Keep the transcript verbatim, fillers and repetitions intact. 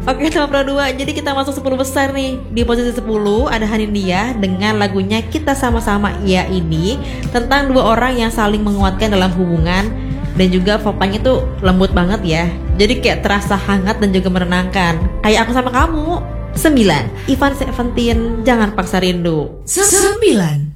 Oke, nomor dua. Jadi kita masuk sepuluh besar nih. Di posisi sepuluh ada Hanindiyah dengan lagunya Kita Sama-Sama Ya Ini, tentang dua orang yang saling menguatkan dalam hubungan. Dan juga vokalnya tuh lembut banget ya. Jadi kayak terasa hangat dan juga menenangkan. Kayak Aku Sama Kamu. Sembilan, Ivan Seventeen, Jangan Paksa Rindu. Sembilan.